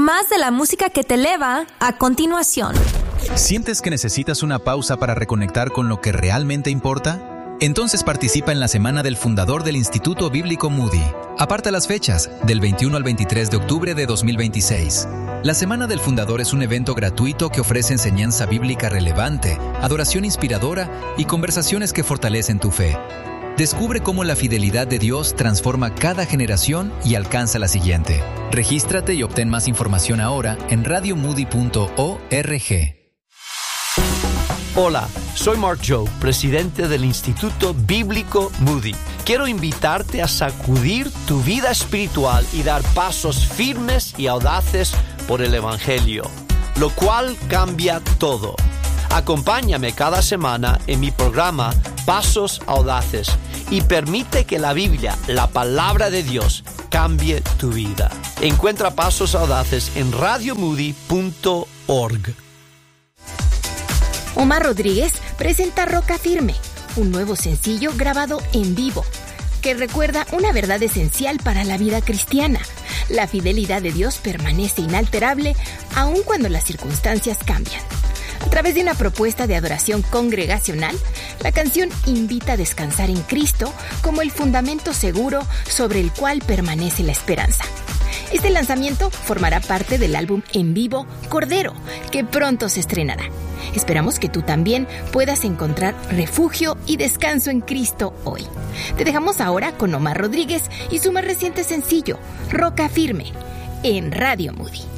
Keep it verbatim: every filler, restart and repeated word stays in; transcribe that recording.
Más de la música que te eleva a continuación. ¿Sientes que necesitas una pausa para reconectar con lo que realmente importa? Entonces participa en la Semana del Fundador del Instituto Bíblico Moody. Aparta las fechas, del veintiuno al veintitrés de octubre de dos mil veintiséis. La Semana del Fundador es un evento gratuito que ofrece enseñanza bíblica relevante, adoración inspiradora y conversaciones que fortalecen tu fe. Descubre cómo la fidelidad de Dios transforma cada generación y alcanza la siguiente. Regístrate y obtén más información ahora en radio moody punto org. Hola, soy Mark Joe, presidente del Instituto Bíblico Moody. Quiero invitarte a sacudir tu vida espiritual y dar pasos firmes y audaces por el Evangelio, lo cual cambia todo. Acompáñame cada semana en mi programa Pasos Audaces y permite que la Biblia, la palabra de Dios, cambie tu vida. Encuentra Pasos Audaces en radio moody punto org. Omar Rodríguez presenta Roca Firme, un nuevo sencillo grabado en vivo, que recuerda una verdad esencial para la vida cristiana. La fidelidad de Dios permanece inalterable aun cuando las circunstancias cambian. A través de una propuesta de adoración congregacional, la canción invita a descansar en Cristo como el fundamento seguro sobre el cual permanece la esperanza. Este lanzamiento formará parte del álbum en vivo Cordero, que pronto se estrenará. Esperamos que tú también puedas encontrar refugio y descanso en Cristo hoy. Te dejamos ahora con Omar Rodríguez y su más reciente sencillo, Roca Firme, en Radio Moody.